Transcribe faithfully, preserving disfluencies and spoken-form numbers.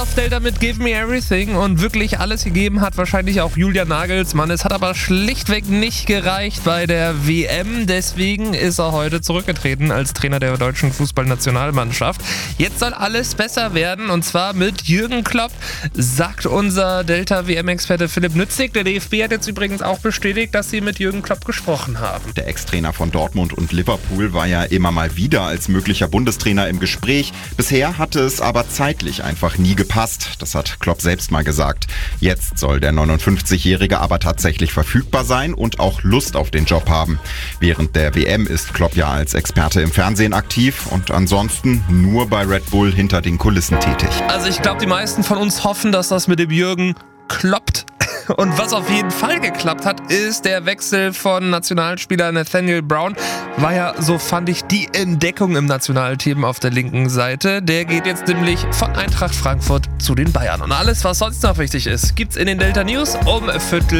Auf Delta mit Give Me Everything und wirklich alles gegeben hat wahrscheinlich auch Julian Nagelsmann. Es hat aber schlichtweg nicht gereicht bei der W M. Deswegen ist er heute zurückgetreten als Trainer der deutschen Fußballnationalmannschaft. Jetzt soll alles besser werden und zwar mit Jürgen Klopp, sagt unser Delta-W M-Experte Philipp Nützig. Der D F B hat jetzt übrigens auch bestätigt, dass sie mit Jürgen Klopp gesprochen haben. Der Ex-Trainer von Dortmund und Liverpool war ja immer mal wieder als möglicher Bundestrainer im Gespräch. Bisher hatte es aber zeitlich einfach nie gepasst. Das hat Klopp selbst mal gesagt. Jetzt soll der neunundfünfzigjährige aber tatsächlich verfügbar sein und auch Lust auf den Job haben. Während der W M ist Klopp ja als Experte im Fernsehen aktiv und ansonsten nur bei Red Bull hinter den Kulissen tätig. Also ich glaube, die meisten von uns hoffen, dass das mit dem Jürgen klappt. Und was auf jeden Fall geklappt hat, ist der Wechsel von Nationalspieler Nathaniel Brown. War ja, so fand ich, die Entdeckung im Nationalteam auf der linken Seite. Der geht jetzt nämlich von Eintracht Frankfurt zu den Bayern. Und alles, was sonst noch wichtig ist, gibt's in den Delta News um Viertel